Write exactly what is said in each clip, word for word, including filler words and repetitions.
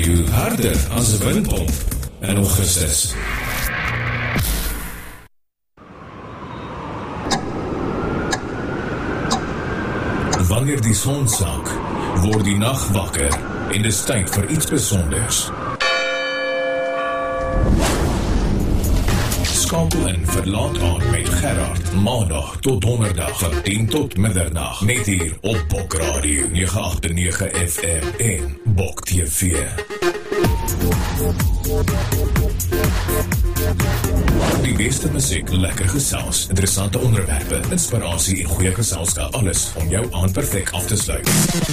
Radio harder as 'n windpomp in Augustus. Wanneer die son sak, word die nag wakker en dis tyd vir iets besonders. Skakel in vir Laat Aand met Gerard, maandag tot donderdag van tien tot middernag, net hier op Bok Radio nege agt nege F M en Bok T V. Die beste musiek, lekker gesels, interessante onderwerpe, inspirasie en goeie geselskap, alles om jou aand perfek af te sluit.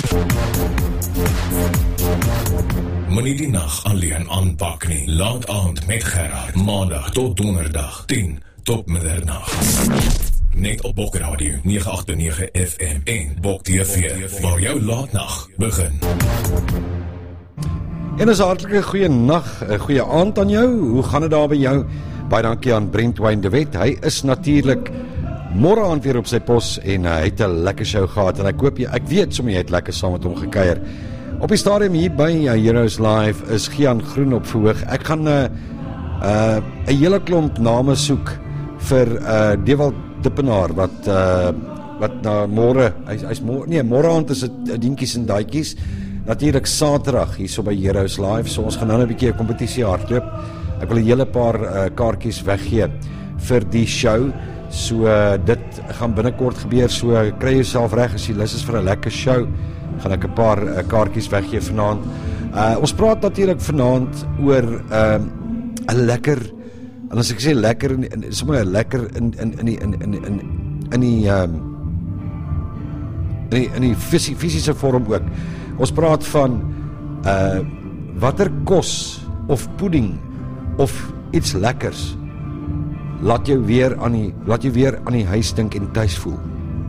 Moenie die nag alleen aanpak nie. Laat Aand met Gerard, maandag tot donderdag, tien tot middernag. Net op Bok Radio nege agt nege F M en Bok T V, waar jou laatnag begin. En is 'n hartlike goeie nag, 'n goeie aand aan jou. Hoe gaan dit daar by jou? Baie dankie aan Brent Wayne de Wet. Hy is natuurlik môre aand weer op sy pos en uh, hy het 'n lekker show gehad en ek hoop jy, ek weet sommer jy het lekker saam met hom gekuier. Op die stadium hier by uh, Heroes Live is Gian Groen op verhoog. Ek gaan 'n uh, 'n uh, hele klomp name soek vir uh, Dewald Dippenaar wat uh, wat na môre, hy's hy's môre, nee, môre aand is dit dientjies en daadjies. Natuurlik Saterdag hier so by Heroes Live. So ons gaan nou 'n bietjie 'n kompetisie hardloop. Ek wil 'n hele paar uh, kaartjies weggee vir die show. So uh, dit gaan binnekort gebeur. So uh, kry jouself reg as jy lus is vir 'n lekker show. Gaan ek 'n paar uh, kaartjies weggee vanaand. Uh, ons praat natuurlik vanaand oor 'n uh, 'n lekker, en as ek sê lekker, sommer 'n lekker in in in die in in in in die um, in die, in die fisiese vorm ook. Ons praat van uh, watter kos of pudding of iets lekkers laat jou weer aan die laat jou weer aan die huis dink en tuis voel.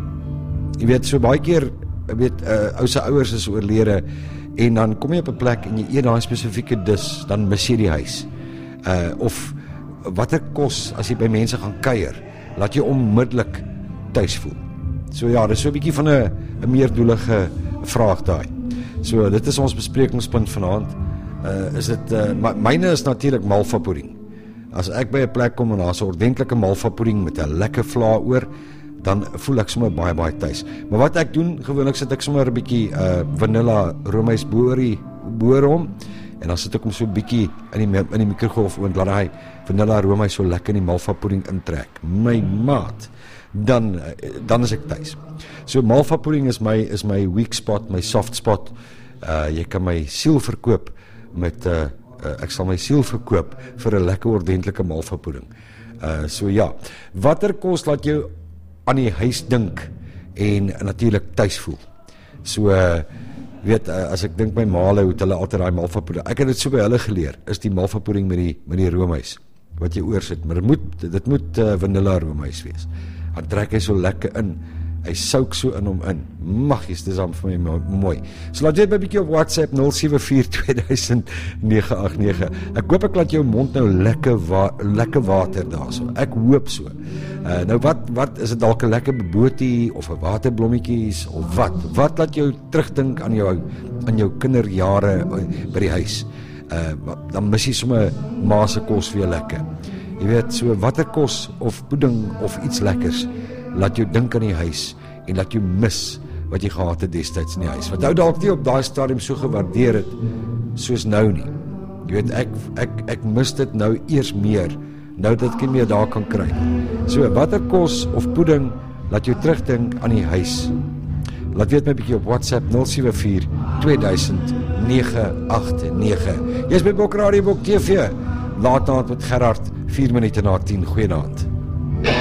Jy weet, so baie keer, jy weet, uh, ou se ouers is oorlede en dan kom jy op 'n plek en jy eet daai spesifieke dis, dan mis jy die huis. Uh, of watter kos as jy by mense gaan kuier, laat jy onmiddellik tuis voel. So ja, dis so 'n bietjie van 'n 'n meerdoelige vraag daai. So dit is ons besprekingspunt vanaand. Uh, is dit uh, myne is natuurlik malva pudding. As ek by 'n plek kom en daar's 'n ordentlike malva pudding met 'n lekker vla oor, dan voel ek sommer baie baie tuis. Maar wat ek doen, gewoonlik sit ek sommer 'n bietjie uh, vanilla roomys boerie boor hom en dan sit ek hom so 'n bietjie in die in die mikrogolf oond, laat hy vanilla roomys so lekker in die malva pudding intrek. My maat, dan dan is ek tuis. So malva pudding is my is my weak spot, my soft spot. Uh, jy kan my siel verkoop met uh, uh, ek sal my siel verkoop vir 'n lekker ordentlike malva pudding. Uh, so ja, watter kos laat jou aan die huis dink en natuurlik tuis voel? So uh, weet, uh, as ek dink my maale hoe hulle altyd daai malva pudding, ek het dit so by hulle geleer, is die malva pudding met die met die roomys wat jy oorsit, maar dit moet dit moet uh, vanilla roomys wees. Dan trek hy so lekker in. Hy souk so in hom in. Maggies, dis dan vir my mooi. So laat jy by 'n bietjie op WhatsApp nul sewe vier twee duisend nege agt nege. Ek hoop ek laat jou mond nou lekker wa lekker water daarso. Ek hoop so. Uh, nou wat wat is dit dalk 'n lekker bobotie of 'n waterblommetjies of wat? Wat laat jou terugdink aan jou aan jou kinderjare by die huis? Uh, dan mis jy sommer ma se kos weer lekker. Jy weet, so watter kos of pudding of iets lekkers laat jou dink aan die huis en laat jou mis wat jy gehad het destyds in die huis. Wat nou dalk nie op daai stadium so gewaardeer het soos nou nie. Jy weet, ek ek ek mis dit nou eers meer nou dat ek nie meer daar kan kry. So watter kos of pudding laat jou terugdink aan die huis? Laat weet my bietjie op WhatsApp nul sewe vier twee duisend nege agt nege. Jy's by Bok Radio Bok T V. Laat Aand met Gerard, vier minute na tien. Goeienaand.